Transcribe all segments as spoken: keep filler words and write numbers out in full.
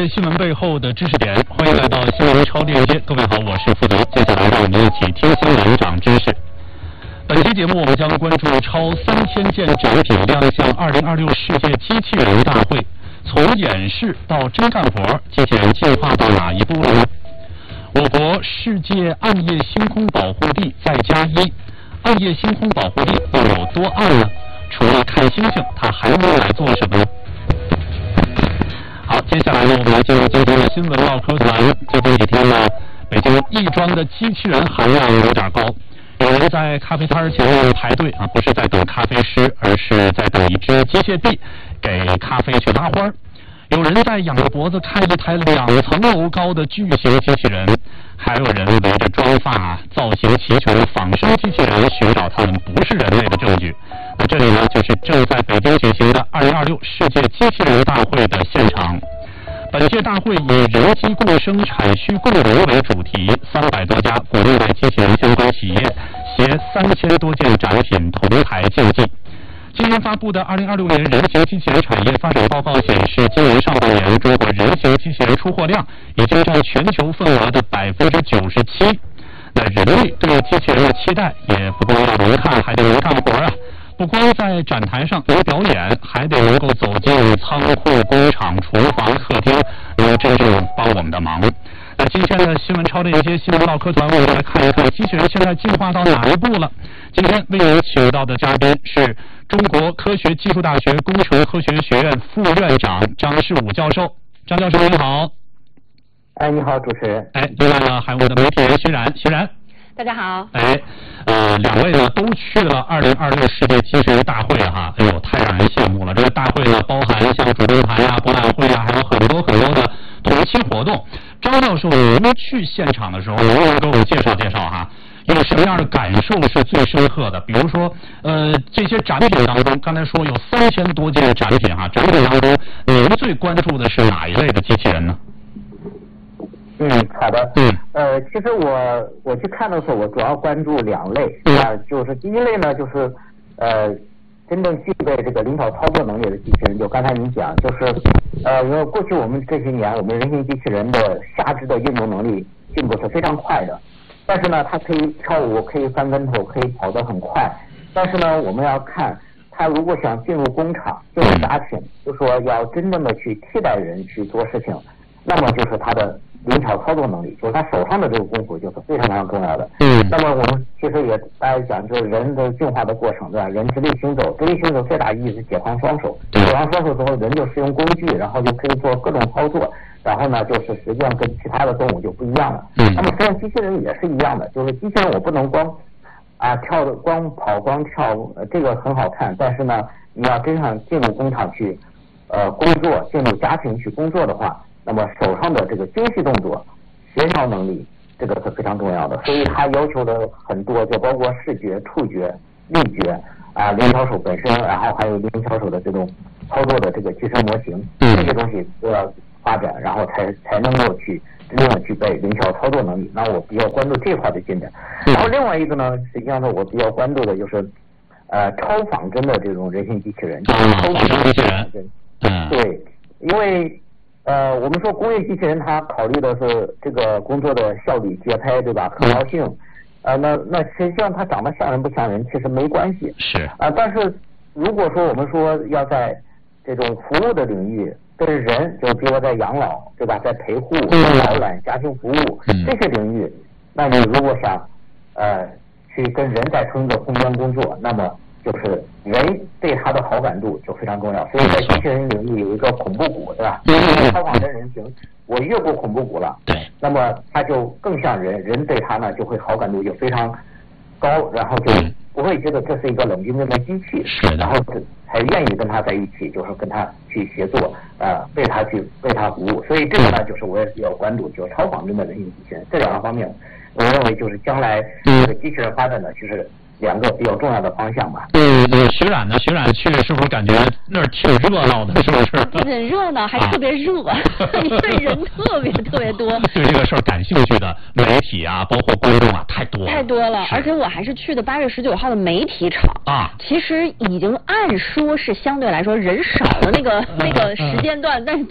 解新闻背后的知识点，欢迎来到新闻超链接。各位好，我是付德。接下来让我们一起听新闻长知识。本期节目我们将关注超三千件展品亮相二零二六世界机器人大会，从演示到真干活，机器人进化到哪一步了呢？我国世界暗夜星空保护地再加一，暗夜星空保护地又有多暗呢？除了看星星，它还能来做什么呢？好，接下来呢，我们来进入今天的新闻唠嗑团。最近几天呢，北京亦庄的机器人含量有点高，有人在咖啡摊前面排队啊，不是在等咖啡师，而是在等一只机械臂给咖啡去拉花。有人在仰着脖子看一台两层楼高的巨型机器人，还有人围着妆发、造型齐全的仿生机器人寻找他们不是人类的证据。那这里呢，就是正在北京举行的二零二六世界机器人大会的现场。本届大会以人机共生、产需共荣为主题，三百多家国内外机器人相关企业携三千多件展品同台竞技。今年发布的二零二六年人形机器人产业发展报告显示，今年上半年中国人形机器人出货量已经占全球份额的百分之九十七。那人类对机器人的期待也不光要能看，还得能干活啊！不光在展台上能表演，还得能够走进仓库、工厂、厨房、客厅，能真正帮我们的忙。那今天的新闻超链接新闻唠嗑团，我们来看一看机器人现在进化到哪一步了。今天为您请到的嘉宾是中国科学技术大学工程科学学院副院长张世武教授。张教授您好。 哎，你好，主持人。 哎，另外呢，还有我的媒体人徐然，徐然。 大家好。 哎，呃，两位呢都去了二零二六世界机器人大会哈，哎呦，太让人羡慕了。这个大会呢，包含像主动盘呀、博览会啊，还有很多很多的同期活动。张教授，您去现场的时候，能不能给我们介绍介绍哈？有什么样的感受是最深刻的？比如说，呃，这些展品当中，刚才说有三千多件展品哈，展品当中，您最关注的是哪一类的机器人呢？ 嗯，好的。 嗯， 呃，其实我我去看的时候，我主要关注两类啊、呃，就是第一类呢，就是呃，真正具备这个灵巧操作能力的机器人。就刚才您讲，就是呃，因为过去我们这些年，我们人形机器人的下肢的运动能力进步是非常快的，但是呢，它可以跳舞，可以翻跟头，可以跑得很快。但是呢，我们要看它如果想进入工厂、进入家庭，就说要真正的去替代人去做事情，那么就是它的灵巧操作能力，就是他手上的这个功夫就是非常非常重要的。嗯。那么我们其实也大家讲，就是人的进化的过程，对吧？人直立行走，直立行走最大意义是解放双手。解放双手之后，人就使用工具，然后就可以做各种操作。然后呢，就是实际上跟其他的动物就不一样了。嗯。那么实际上机器人也是一样的，就是机器人我不能光啊跳的光跑光跳，呃，这个很好看，但是呢，你要真想进入工厂去呃工作，进入家庭去工作的话，那么手上的这个精细动作、协调能力，这个是非常重要的。所以它要求的很多，就包括视觉、触觉、力觉啊，灵巧手本身，然后还有灵巧手的这种操作的这个机身模型，这些东西都要发展，然后才才能够去真正的具备灵巧操作能力。那我比较关注这块的进展。然后另外一个呢，实际上呢，我比较关注的就是呃超仿真的这种人形机器人，就是超仿真机器人。嗯，对，因为。呃，我们说工业机器人，它考虑的是这个工作的效率、节拍，对吧？可靠性。呃，那那实际上它长得像人不像人，其实没关系。是。啊、呃，但是如果说我们说要在这种服务的领域跟人，就比如说在养老，对吧？在陪护、导览、家庭服务、嗯、这些领域，那你如果想呃去跟人在同一个空间工作，那么就是人对他的好感度就非常重要，所以在机器人领域有一个恐怖谷，对吧？超仿真人形，我越过恐怖谷了，对，那么他就更像人，人对他呢就会好感度就非常高，然后就不会觉得这是一个冷冰冰的机器，然后才愿意跟他在一起，就是跟他去协作，呃，为他去为他服务。所以这个呢，就是我也比较关注，就是超仿真的人形机器人这两个方面，我认为就是将来这个机器人发展的就是两个比较重要的方向吧。 嗯，徐冉呢？徐冉去是不是感觉那儿挺热闹的？是不是？ 不仅热闹，还特别热，因为人特别特别多。 对这个事儿感兴趣的媒体啊，包括观众啊，太多了。 太多了，而且我还是去的八月十九号的媒体场啊。其实已经按说是相对来说人少的那个那个时间段，但是就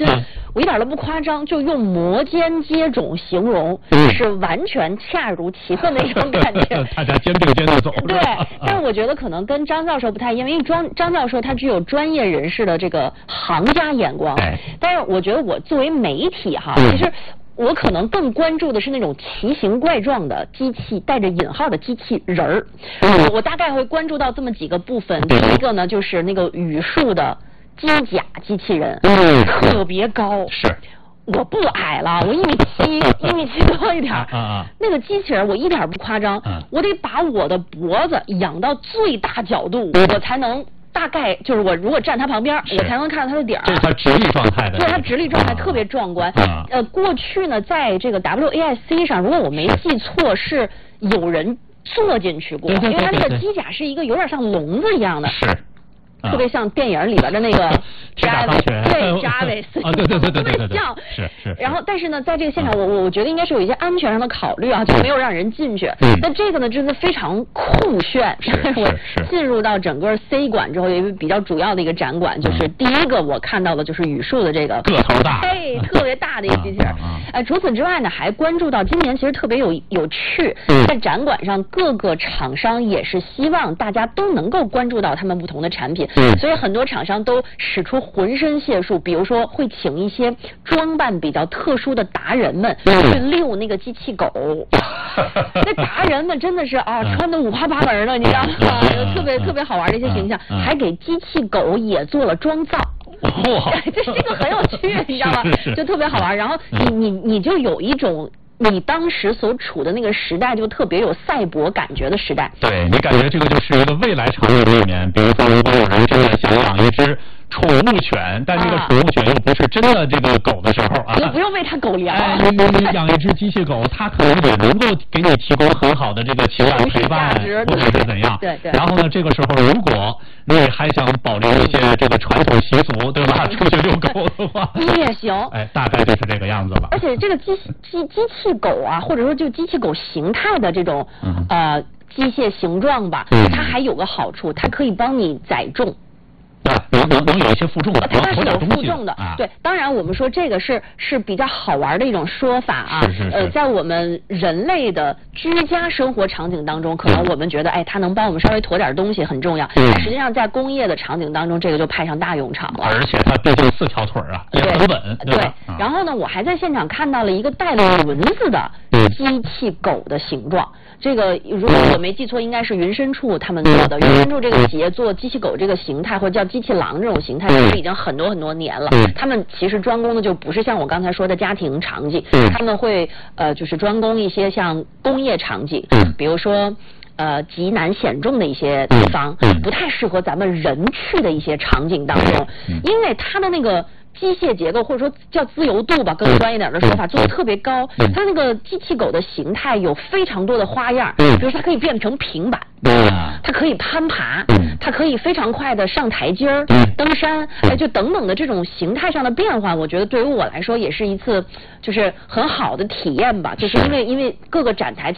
我一点都不夸张，就用摩肩接踵形容， 嗯、 是完全恰如其分的一种感觉。 大家肩并肩的走。 对，但是我觉得可能跟张教授不太一样，因为张张教授他具有专业人士的这个行家眼光， 哎、 但是我觉得我作为媒体哈， 嗯、 其实。我可能更关注的是那种奇形怪状的机器，带着引号的机器人儿。嗯、我大概会关注到这么几个部分。第一个呢，就是那个语数的机甲机器人，嗯、特别高。 是。 我不矮了，我一米七，一米七多一点。 啊啊！ 那个机器人我一点不夸张， 嗯、 我得把我的脖子仰到最大角度， 嗯、 我才能。大概就是我如果站他旁边，我才能看到他的点儿。 这是他直立状态的。 对，他直立状态特别壮观。 啊、 呃，过去呢，在这个 W A I C 上，如果我没记错，是有人坐进去过， 对对对对对， 因为他那个机甲是一个有点像笼子一样的。 是。 特别像电影里边的那个扎维斯， 对扎维斯， 啊，对对对对对对， 像是是。 然后，但是呢，在这个现场，我我我觉得应该是有一些安全上的考虑啊，就没有让人进去。 嗯。 但这个呢，真的非常酷炫。 是是是。 进入到整个 C 馆之后，有一个比较主要的一个展馆，就是第一个我看到的就是语数的这个个头大， 哎，特别大的一个机器人。呃，除此之外呢，还关注到今年其实特别有有趣，在展馆上各个厂商也是希望大家都能够关注到他们不同的产品，所以很多。厂商都使出浑身解数，比如说会请一些装扮比较特殊的达人们去遛那个机器狗。那达人们真的是啊，穿的五花八门的，你知道吗？有特别特别好玩的一些形象，还给机器狗也做了妆造。 哇， 这这个很有趣，你知道吗？就特别好玩。然后你你你就有一种。你当时所处的那个时代就特别有赛博感觉的时代。 对，你感觉这个就是一个未来场景里面，比如说如果有人真的想养一只宠物犬，但这个宠物犬又不是真的这个狗的时候啊， 你不用为它狗粮。 哎，你你养一只机器狗，它可能也能够给你提供很好的这个情感陪伴，或者是怎样。 对对。 然后呢，这个时候如果你还想保留一些这个传统习俗，对吧？出去遛狗的话， 也行。 哎，大概就是这个样子吧。 而且这个机机机器狗啊，或者说就机器狗形态的这种、嗯、呃机械形状吧， 嗯、 它还有个好处，它可以帮你载重。 啊，能能能有一些负重的， 它是有负重的。 啊、 对，当然我们说这个是是比较好玩的一种说法啊。 是是是。 呃，在我们人类的居家生活场景当中，可能我们觉得，哎，它能帮我们稍微驮点东西很重要。 嗯。 实际上，在工业的场景当中，这个就派上大用场了。 而且它毕竟四条腿啊，也很稳。 对。对。然后呢，我还在现场看到了一个带了轮子的机器狗的形状。这个如果我没记错，应该是云深处他们做的。云深处这个企业做机器狗这个形态，或者叫机器狼这种形态，其实已经很多很多年了。他们其实专攻的就不是像我刚才说的家庭场景，他们会呃就是专攻一些像工业场景，比如说呃极难险重的一些地方，不太适合咱们人去的一些场景当中，因为它的那个。机械结构或者说叫自由度吧，更专业点的说法，做的特别高。它那个机器狗的形态有非常多的花样，比如它可以变成平板，它可以攀爬，它可以非常快的上台阶儿、登山，哎，就等等的这种形态上的变化，我觉得对于我来说也是一次就是很好的体验吧。就是因为因为各个展台其